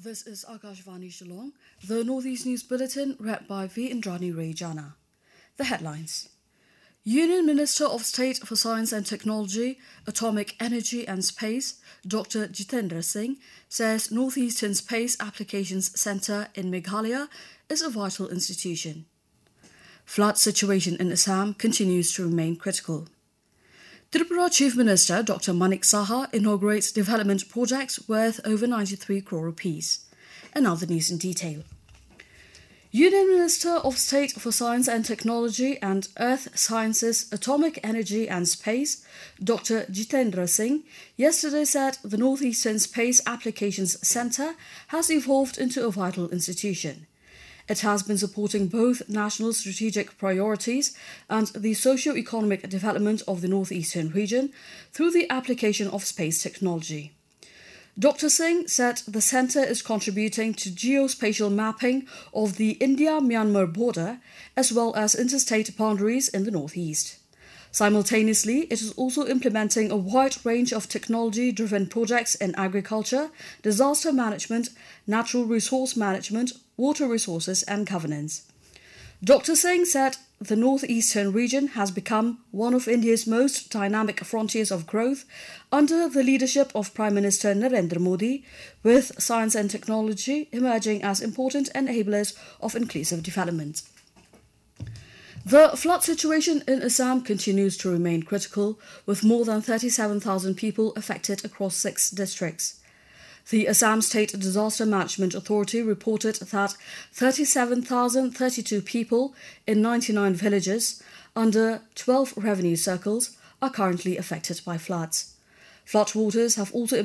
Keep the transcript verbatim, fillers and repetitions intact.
This is Akashvani Shillong, the Northeast News Bulletin read by V. Indrani Rejana. The headlines. Union Minister of State for Science and Technology, Atomic Energy and Space, Doctor Jitendra Singh, says Northeastern Space Applications Centre in Meghalaya is a vital institution. Flood situation in Assam continues to remain critical. Tripura Chief Minister Doctor Manik Saha inaugurates development projects worth over ninety-three crore rupees. And now the news in detail. Union Minister of State for Science and Technology and Earth Sciences, Atomic Energy and Space, Doctor Jitendra Singh, yesterday said the Northeastern Space Applications Centre has evolved into a vital institution. It has been supporting both national strategic priorities and the socio-economic development of the northeastern region through the application of space technology. Doctor Singh said the centre is contributing to geospatial mapping of the India-Myanmar border as well as interstate boundaries in the northeast. Simultaneously, it is also implementing a wide range of technology-driven projects in agriculture, disaster management, natural resource management, water resources and governance. Doctor Singh said the northeastern region has become one of India's most dynamic frontiers of growth under the leadership of Prime Minister Narendra Modi, with science and technology emerging as important enablers of inclusive development. The flood situation in Assam continues to remain critical, with more than thirty-seven thousand people affected across six districts. The Assam State Disaster Management Authority reported that thirty-seven thousand thirty-two people in ninety-nine villages under twelve revenue circles are currently affected by floods. Floodwaters have also